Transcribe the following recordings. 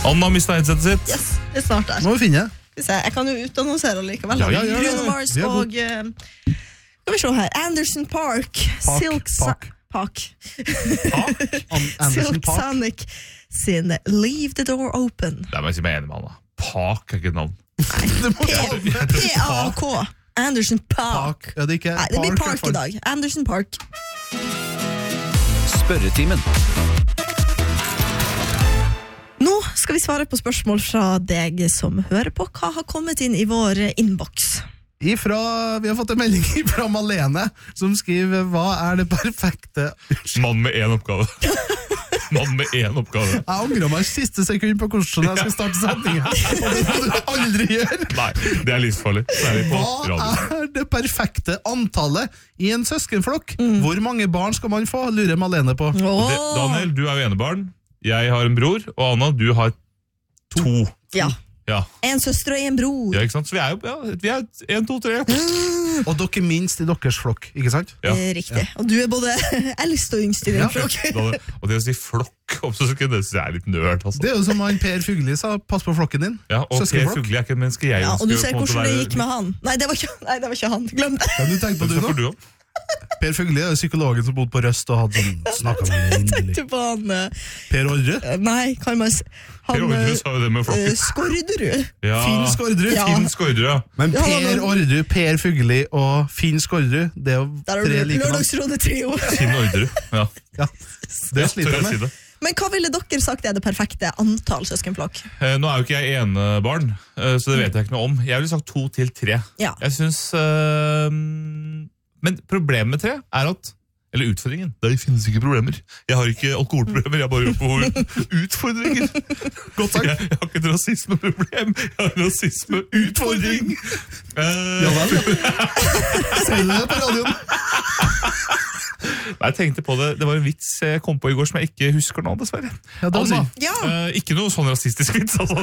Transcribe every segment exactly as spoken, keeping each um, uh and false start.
Anna mistet headsetet sitt. Yes, det er snart der. Må vi finne. Jeg kan jo utannonsere likevel. Ja, ja, ja, ja. Bruno Mars Vi er og uh, skal vi se her, Anderson Park, Park, Silk Park. Park. An Anderson Silk Park. Sonic sin Leave the Door Open. Det må jeg si meg enig med Anna. Park er ikke et navn. P A K Anderson Park. Park. Ja, det er ikke Nei, det blir Park, Park i dag. Anderson Park. Spørretimen. Nå skal vi svare på spørsmål fra deg som hører på. Hva har kommet inn i vår inbox? Ifra, vi har fått en melding fra Malene som skriver: hva er det perfekte? Mann med én oppgave. Mann med én oppgave. Jeg angrer meg siste sekund på hvordan jeg skal starte setningen. Og det må du aldri gjøre. Nei, det er livsfarlig. Særlig på Hva radio. er det perfekte antallet i en søskenflokk? Hvor mange barn skal man få, lurer Malene på. Det, Åh, Daniel, du er jo enebarn. Jeg har en bror, og Anna, du har to. ja. Ja, En søster og en bror. ja ikke sant? Så vi er jo ja, vi er en, to, tre. Og dere minst i deres flokk, ikke sant? Ja. Eh, Riktig. Og du er både eldst og yngst i din Ja. flokk. Da- Og det å si flokk om søsken, det synes jeg er litt nerd. Altså. Det er jo som han Per Fugli sa, pass på flokken din. Ja, og Per Søskenflokk. Fugli er ikke et menneske jeg Ja, og du ønsker ser på en måte hvordan det være- gikk med han. Nei, det var ikke, nei, det var ikke han. Glem det. Kan du tenke på Det du får nå? du om. Per Fugli er jo psykologen som bodde på Røst og hadde sånn, snakket med meg inderlig. Du på han eh, Per Orre? Nei, kan man s- Per Han Orderud eh, sa jo det med flokken. Skårderud. Ja. Finn Skårderud. Ja. Finn Skårderud, ja. Men Ja, Per men- Orderud, Per Fugli og Finn Skårderud, det er jo Der har tre du like navn. Lørdagsrådet-trio. Finn Orderud. Ja. Ja, det sliter Tør jeg jeg si med. det. Men hva ville dere sagt er det perfekte antall søskenflokk? Eh, Nå er jo ikke jeg enebarn, eh, så det vet jeg ikke noe om. Jeg ville sagt to til tre. Ja. Jeg synes, eh, men problemet med tre er at, eller utfordringen, det finnes ikke problemer. Jeg har ikke alkoholproblemer, jeg har bare alkoholutfordringer. Godt sagt. Jeg, jeg har ikke et rasismeproblem, jeg har en rasismeutfordring. Eh, Ja vel, ja. Sier du det på radioen? Nei, jeg tenkte på det, det var en vits jeg kom på i går som jeg ikke husker nå, dessverre. Ja, da Anna, sier- Ja. eh, ikke noe sånn rasistisk vits, altså.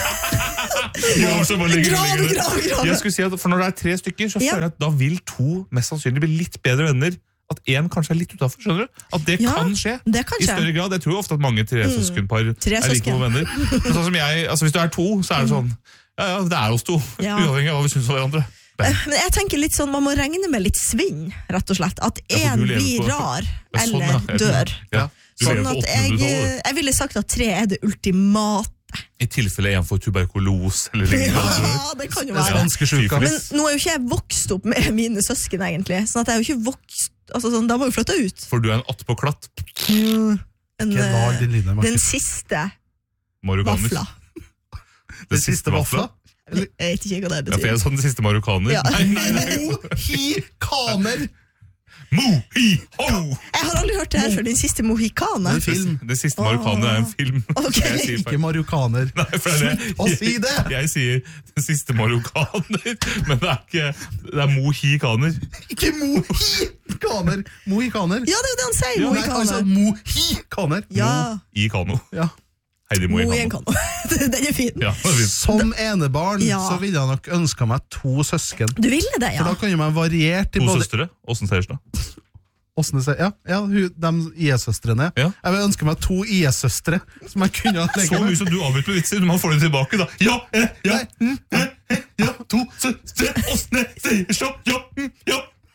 Jo, så bare ligger det Grav, lenger ned. grav, grav. Jeg skulle si at for når det er tre stykker, så Ja. føler jeg at da vil to mest sannsynlig bli litt bedre venner. At en kanskje er litt utenfor, skjønner du? At det Ja, kan skje. det kan I skje. større grad. Jeg tror ofte at mange tresøskenpar er like Tresøsken. gode venner. Men sånn som jeg, altså hvis du er to, så er det sånn, ja, ja, det er oss to. Ja. Uavhengig av hva vi synes om hverandre. Eh, Men jeg tenker litt sånn, man må regne med litt svinn, rett og slett. At Ja, for en du lever blir på- rar, Ja, sånn, eller ja. dør. Ja. Du Sånn lever på at jeg, åttenhundretallet. jeg ville sagt at tre er det ultimate. I tilfelle en får tuberkulose eller lignende. Ja, det kan jo Det er være. spanskesjuka. Men nå er jo ikke jeg vokst opp med mine søsken, egentlig. Sånn at jeg er jo ikke vokst, altså sånn, da må jo flytta ut. For du er en attpåklatt En, Ikke lag eh, din linje, den Markus. siste marokkaner. vafla. Det siste vafla. Jeg vet ikke hva det Ja, for jeg betyr. sa den siste marokkaner. Ja. Nei, nei, nei. Mohikaner! Mo-hi-ho! Jeg har aldri hørt det her før. Den siste mohikaner. En film. Det siste marokkaner er en film. Ok. Jeg sier Ikke feil. marokkaner. Nei, for det er det. Å si det! Jeg, jeg sier den siste marokkaner, men det er ikke Det er mohikaner. Ikke mohikaner. Mohikaner. Ja, det er jo det han sier. Nei, altså Mohikaner. mohikaner. Ja. I kano. Ja. Heidi Mo i Mo i en kano. kano. Den er fin. Ja, det er fint. Som enebarn Ja. så ville jeg nok ønska meg to søsken. Du ville det, For ja. da kan jo man variert i To både søstre. Åssen ser det ut? Åssen det ser Ja, ja hun, de I S-søstrene. Ja. Jeg vil ønske meg to I S-søstre som jeg kunne ha Så legget mye med. som du avbryter med vitser, man får det tilbake, da. Ja, eh, ja, mm, eh, eh, ja, to søstre, åsne, sier så, ja, mm, ja.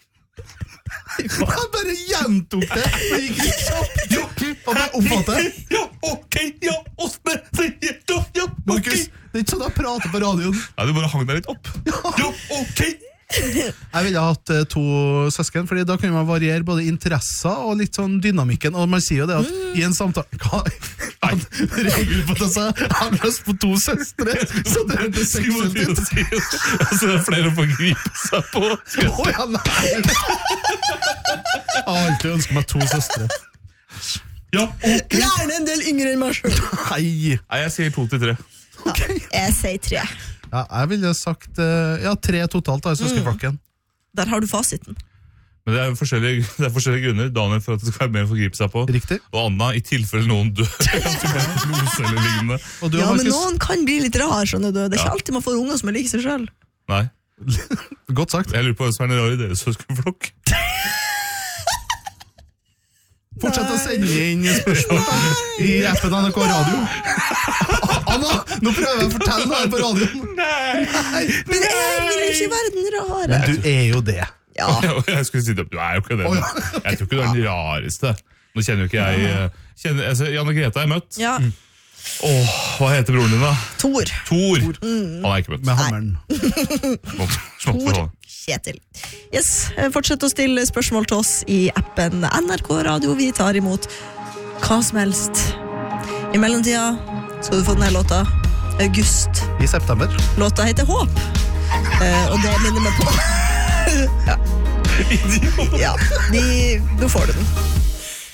Jeg bare gjentok det. Det gikk litt kjapt. Ja, mm, Og jeg oppfatter det. ja, ok, ja, åsne, sier så, ja, ok. Markus, det er ikke sånn jeg prater på radioen. Ja, du bare hang deg litt opp. Ja, ok. Jeg ville ha hatt eh, to søsken, Fordi da kan man variere både interesser og litt sånn dynamikken. Og man sier jo det at i en samtale Hva? At regel på det, så jeg har lyst på to søstre. Så det hørtes Skal man seksuelt begynne ut. å si altså, det er flere å forgripe seg på. Å ja, nei! Jeg har alltid ønsket meg to søstre. Ja, ok. Gjerne en del yngre enn meg sjøl. Nei! Nei, jeg sier to til tre. Jeg sier tre. Ja, jeg ville sagt eh, ja, tre totalt da, i søskenflokken. Der har du fasiten. Men det er forskjellige, det er forskjellige grunner. Daniel for at det skal være mer å forgripe seg på. Riktig. Og Anna i tilfelle noen dør. Tuberkulose eller lignende. Og du, Ja, men Markus? noen kan bli litt rar, skjønner du. Det er ikke Ja. alltid man får unger som er like seg sjøl. Nei, Godt sagt. jeg lurer på hvem som er den rare i deres søskenflokk. Fortsett å sende inn spørsmål i appen N R K Radio. Anna, nå prøver jeg å fortelle noe på radioen. Nei! Men jeg vil ikke være den rare. Men du er jo det. Ja. Jeg skulle si det, du er jo ikke det. Å, ja. Jeg tror ikke du er den rareste. Nå kjenner jo ikke jeg eh, kjenner, altså, Jan og Grete har jeg møtt. Ja. Åh, hva heter broren din da? Tor. Tor. Han er ikke møtt. Med hammeren. Smått, smått på sånn. Kjetil. Yes, fortsett å stille spørsmål til oss i appen N R K Radio. Vi tar imot hva som helst. I mellomtida skal du få denne låta. August. I september. Låta heter Håp. Eh, og det minner meg på. ja. ja, de, nå får du den.